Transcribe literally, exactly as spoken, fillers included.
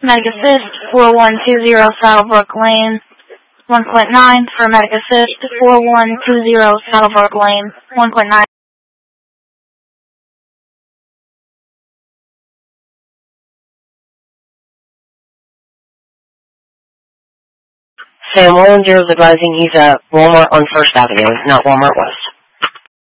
Medic Assist, four one two zero Saddlebrook Lane. one point nine for Medic Assist, four one two zero Saddlebrook Lane. one point nine. Sam, Walden Zero's advising he's at Walmart on First Avenue, not Walmart West.